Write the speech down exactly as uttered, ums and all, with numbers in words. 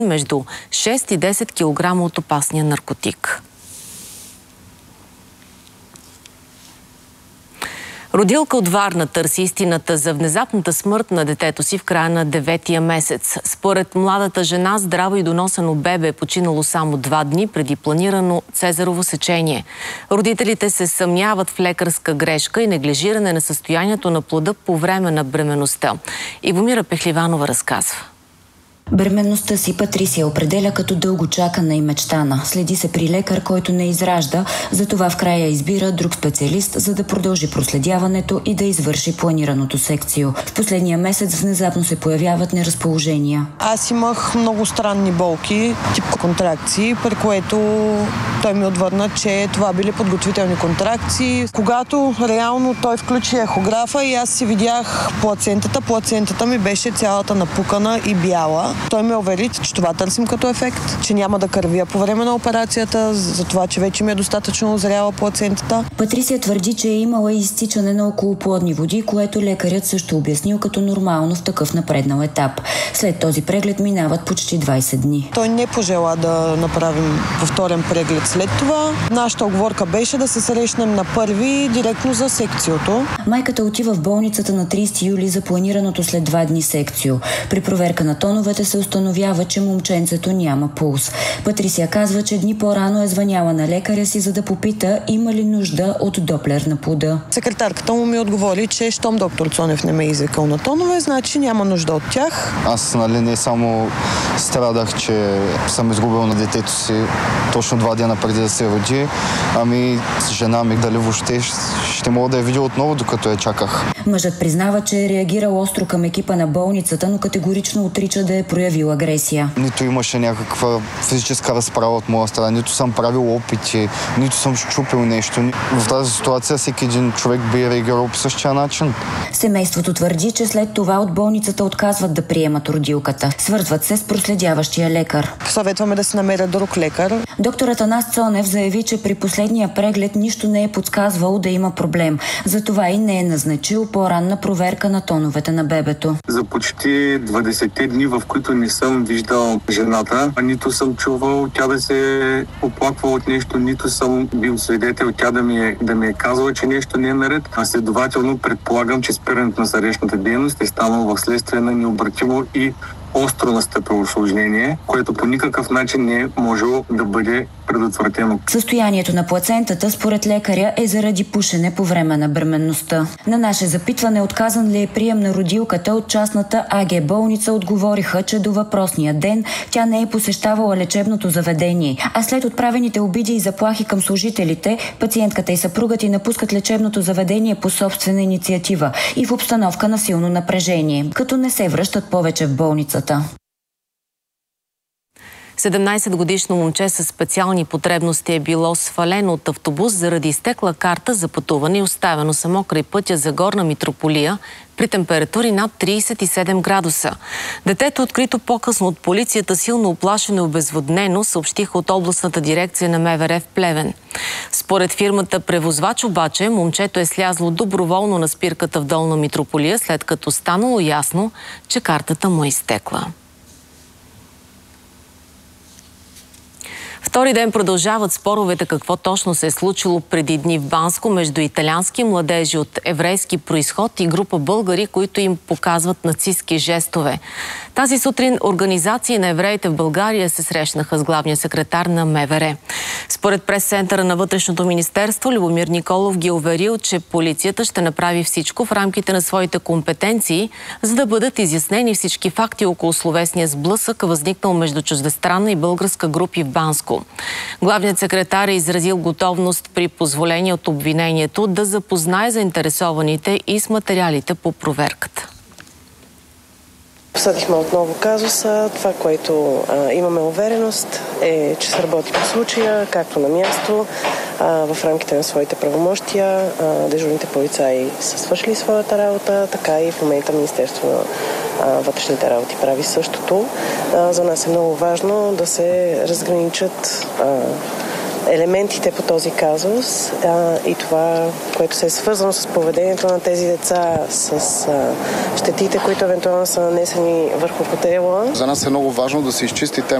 между шест и десет килограма от опасния наркотик. Родилка от Варна търси истината за внезапната смърт на детето си в края на деветия месец. Според младата жена, здраво и доносено бебе е починало само два дни преди планирано цезарово сечение. Родителите се съмняват в лекарска грешка и неглижиране на състоянието на плода по време на бременността. Ивомира Пехливанова разказва. Бременността си Патрисия определя като дългочакана и мечтана. Следи се при лекар, който не изражда, затова в края избира друг специалист, за да продължи проследяването и да извърши планираното секцио. В последния месец внезапно се появяват неразположения. Аз имах много странни болки, тип контракции, при което той ми отвърна, че това били подготвителни контракции. Когато реално той включи ехографа и аз си видях плацентата, плацентата ми беше цялата напукана и бяла. Той ме увери, че това търсим като ефект, че няма да кървя по време на операцията, за това, че вече ми е достатъчно озряла плацентата. Патрисия твърди, че е имала изтичане на околоплодни води, което лекарят също обяснил като нормално в такъв напреднал етап. След този преглед минават почти двайсет дни. Той не пожела да направим повторен преглед след това. Нашата оговорка беше да се срещнем на първи директно за секциото. Майката отива в болницата на трийсети юли за планираното след два дни секцио. При проверка на тоновете се установява, че момченцето няма пулс. Патрисия казва, че дни по-рано е звъняла на лекаря си, за да попита има ли нужда от доплер на плода. Секретарката му ми отговори, че щом доктор Цонев не ме е извикал на тонове, значи няма нужда от тях. Аз нали не само страдах, че съм изгубил на детето си точно два дена преди да се роди, ами жена ми дали въобще ще мога да я видя отново, докато я чаках. Мъжът признава, че е реагирал остро към екипа на болницата, но категорично отрича да е проявил агресия. Нито имаше някаква физическа разправа от моя страна, нито съм правил опити, нито съм щупил нещо. В тази ситуация всеки един човек би реагирал по същия начин. Семейството твърди, че след това от болницата отказват да приемат родилката. Свързват се с проследяващия лекар. Съветваме да се намерят друг лекар. Доктор Атанас Цонев заяви, че при последния преглед нищо не е подсказвало да има проблем. Затова и не е назначил по-ранна проверка на тоновете на бебето. За почти двайсетте дни, в които не съм виждал жената, нито съм чувал тя да се оплаква от нещо, нито съм бил свидетел тя да ми е, да ми е казала, че нещо не е наред. А следователно предполагам, че спирането на сърдечната дейност е станало в следствие на необратимо и остро настъпило усложнение, което по никакъв начин не е можело да бъде предотвратено. Състоянието на плацентата според лекаря е заради пушене по време на бременността. На наше запитване отказан ли е прием на родилката от частната А Г болница отговориха, че до въпросния ден тя не е посещавала лечебното заведение, а след отправените обиди и заплахи към служителите, пациентката и съпругът й напускат лечебното заведение по собствена инициатива и в обстановка на силно напрежение, като не се връщат повече в болницата. седемнайсетгодишно момче с специални потребности е било свалено от автобус заради изтекла карта за пътуване и оставено само край пътя за Горна Митрополия при температури над трийсет и седем градуса. Детето, открито по-късно от полицията, силно уплашено и обезводнено, съобщиха от областната дирекция на М В Р в Плевен. Според фирмата превозвач обаче, момчето е слязло доброволно на спирката в Долна Митрополия, след като станало ясно, че картата му е изтекла. Втори ден продължават споровете какво точно се е случило преди дни в Банско между италиански младежи от еврейски произход и група българи, които им показват нацистски жестове. Тази сутрин организации на евреите в България се срещнаха с главния секретар на М В Р. Според прес-центъра на Вътрешното министерство, Любомир Николов ги уверил, че полицията ще направи всичко в рамките на своите компетенции, за да бъдат изяснени всички факти около словесния сблъсък, възникнал между чуждестранна и българска групи в Банско. Главният секретар е изразил готовност при позволение от обвинението да запознае заинтересованите и с материалите по проверката. Обсъдихме отново казуса. Това, което а, имаме увереност е, че се работи по случая, както на място, а, в рамките на своите правомощия. А, дежурните полицаи са свършили своята работа, така и в момента Министерство на а, вътрешните работи прави същото. А, за нас е много важно да се разграничат а, елементите по този казус а, и това, което се е свързано с поведението на тези деца, с а, щетите, които евентуално са нанесени върху хотела. За нас е много важно да се изчисти